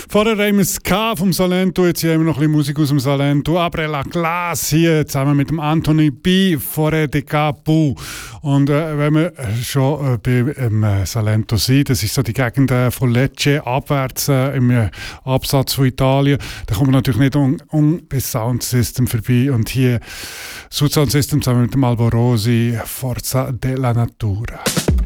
Vorher haben wir es vom Salento, jetzt haben wir noch ein bisschen Musik aus dem Salento. Abrela Glass hier zusammen mit dem Anthony B. Fore de Capu. Und wenn wir schon beim Salento sind, das ist so die Gegend von Lecce abwärts im Absatz von Italien, da kommen wir natürlich nicht bis Sound System vorbei. Und hier Sound System zusammen mit dem Alborosi, Forza della Natura.